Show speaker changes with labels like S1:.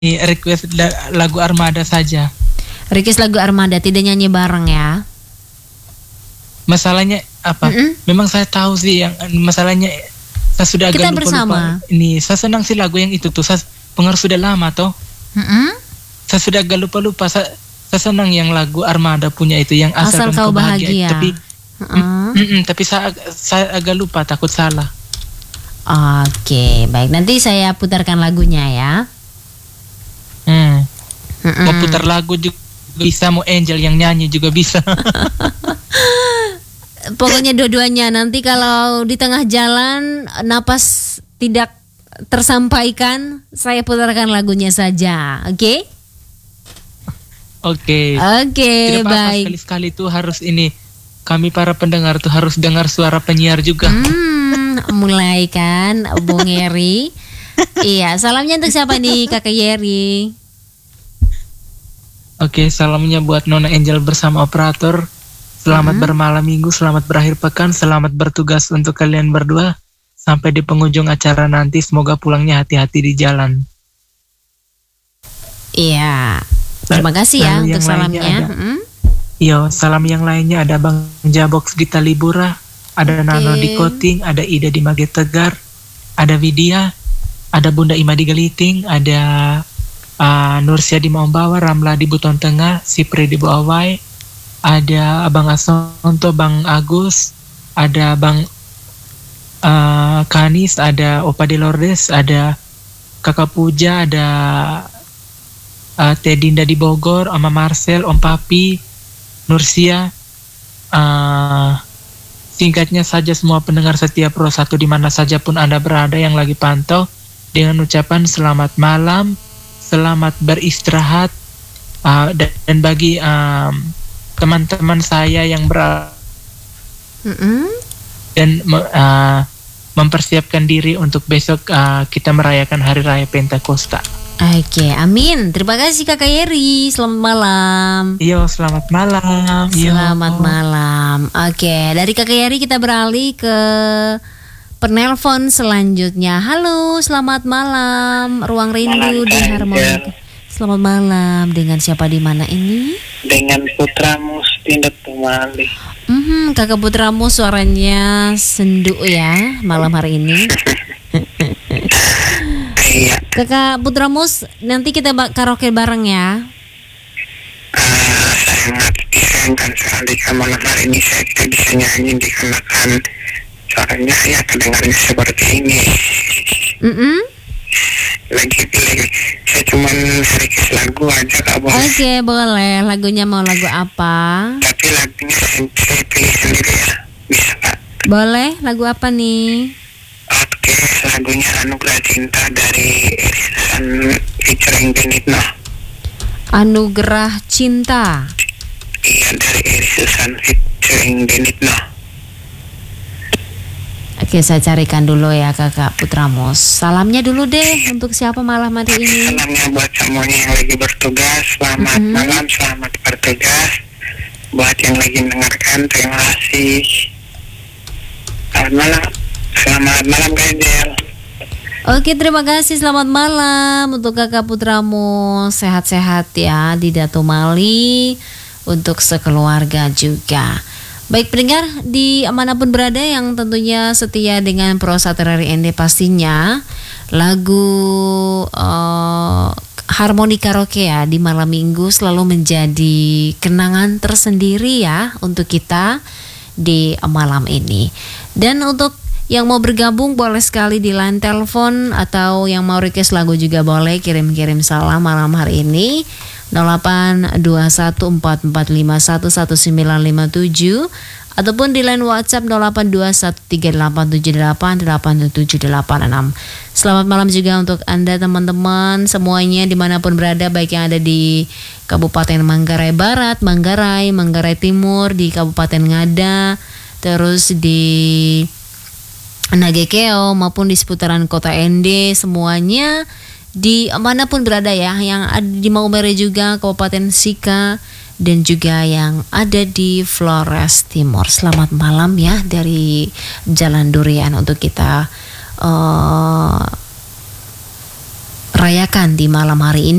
S1: request lagu Armada saja.
S2: Request lagu Armada, tidak nyanyi bareng ya?
S1: Masalahnya apa? Memang saya tahu sih yang masalahnya saya sudah agak
S2: Kita
S1: lupa.
S2: bersama.
S1: Ini saya senang sih lagu yang itu tuh. Saya pengaruh sudah lama toh. Saya sudah agak lupa. Saya senang yang lagu Armada punya itu yang
S2: Asal Kau Bahagia.
S1: Tapi saya agak lupa, takut salah.
S2: Oke, baik. Nanti saya putarkan lagunya ya.
S1: Mau putar lagu juga bisa, mau Angel yang nyanyi juga bisa.
S2: Pokoknya dua-duanya. Nanti kalau di tengah jalan napas tidak tersampaikan, saya putarkan lagunya saja. Oke?
S1: Oke,
S2: baik.
S1: Sekali-sekali tuh harus ini. Kami para pendengar tuh harus dengar suara penyiar juga.
S2: Mulai kan, Bung Yeri. Iya, salamnya untuk siapa nih, Kakak Yeri?
S1: Oke, salamnya buat Nona Angel bersama operator. Selamat bermalam minggu, selamat berakhir pekan, selamat bertugas untuk kalian berdua. Sampai di penghujung acara nanti, semoga pulangnya hati-hati di jalan.
S2: Iya, terima kasih ya untuk salamnya.
S1: Salam yang lainnya ada Bang Jabox di Talibura, ada Nano di Koting, ada Ida di Mage Tegar, ada Widya, ada Bunda Ima di Galiting, ada Nursia di Maumbawa, Ramla di Buton Tengah, Sipri di Buawai, ada Abang Asonto, Bang Agus, ada Bang Kanis, ada Opa di Lourdes, ada Kakak Puja, ada Teh Dinda di Bogor, Oma Marcel, Om Papi, Nursia. Singkatnya saja semua pendengar setia Pro 1 di mana saja pun Anda berada yang lagi pantau, dengan ucapan selamat malam, selamat beristirahat, dan bagi teman-teman saya yang dan mempersiapkan diri untuk besok kita merayakan Hari Raya Pentakosta.
S2: Oke, amin. Terima kasih Kakak Yeri. Selamat malam.
S1: Selamat malam.
S2: Selamat malam. Oke, dari Kakak Yeri kita beralih ke penelpon selanjutnya. Halo, selamat malam. Ruang Rindu di Harmoni. Selamat malam. Dengan siapa di mana ini?
S3: Dengan Putramu Tindak Tumali.
S2: Kakak Putramu suaranya sendu ya malam hari ini.
S3: Iya.
S2: Kakak Putramus, nanti kita karaoke bareng ya.
S3: Sangat disayangkan sekali malam hari ini saya tidak bisa nyanyi dikarenakan suaranya ya kedengarannya seperti ini. Lagi saya cuma request lagu aja Kak Bos.
S2: Oke, boleh. Lagunya mau lagu apa?
S3: Tapi lagunya saya pilih sendiri ya. Bisa Kak?
S2: Boleh. Lagu apa nih?
S3: Oke, lagunya Anugerah Cinta dari Irisan featuring Benitno.
S2: Anugerah Cinta.
S3: Iya, dari Irisan featuring Benitno.
S2: Oke, saya carikan dulu ya Kakak Putramus. Salamnya dulu deh untuk siapa malam hari ini?
S3: Salamnya buat semuanya yang lagi bertugas. Selamat malam, selamat bertugas. Buat yang lagi mendengarkan, terima kasih. Selamat malam. Selamat malam Kak Angel.
S2: Oke, terima kasih. Selamat malam untuk Kakak Putramu. Sehat-sehat ya di Datu Mali, untuk sekeluarga juga. Baik pendengar di manapun berada yang tentunya setia dengan Pro 1 RRI pastinya lagu Harmoni Karaoke ya di malam minggu selalu menjadi kenangan tersendiri ya untuk kita di malam ini. Dan untuk yang mau bergabung boleh sekali di line telepon atau yang mau request lagu juga boleh kirim-kirim salam malam hari ini 082144511957 ataupun di line WhatsApp 082138788786. Selamat malam juga untuk Anda teman-teman semuanya dimanapun berada, baik yang ada di Kabupaten Manggarai Barat, Manggarai Timur, di Kabupaten Ngada, terus di Nagekeo maupun di seputaran kota Ende, semuanya di manapun berada ya, yang ada di Maumere juga, Kabupaten Sika, dan juga yang ada di Flores Timur. Selamat malam ya dari Jalan Durian untuk kita rayakan di malam hari ini?